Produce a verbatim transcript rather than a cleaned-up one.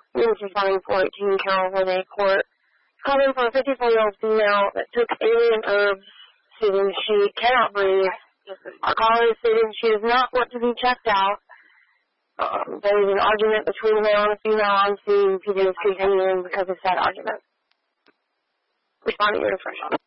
Units responding four eighteen California Court. Calling for a fifty-four-year-old female that took alien herbs, stating she cannot breathe. Our caller is stating she does not want to be checked out. Um, there is an argument between a male and a female on scene. P J is continuing because of that argument. Responding to refresh.